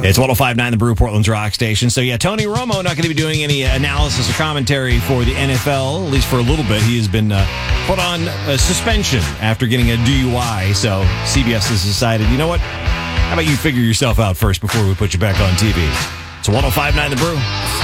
It's 105.9 The Brew, Portland's rock station. So, yeah, Tony Romo not going to be doing any analysis or commentary for the NFL, at least for a little bit. He has been put on suspension after getting a DUI. So, CBS has decided, you know what? How about you figure yourself out first before we put you back on TV? It's 105.9 The Brew.